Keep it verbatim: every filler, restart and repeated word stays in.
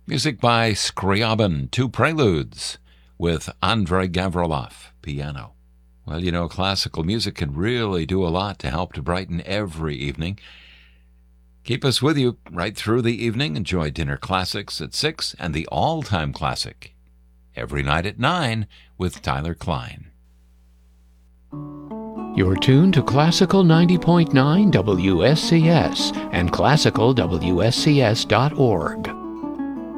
Music by Scriabin, two preludes with Andrei Gavrilov, piano. Well, you know, classical music can really do a lot to help to brighten every evening. Keep us with you right through the evening. Enjoy Dinner Classics at six and the All-Time Classic every night at nine with Tyler Klein. You're tuned to Classical ninety point nine W S C S and classical W S C S dot org.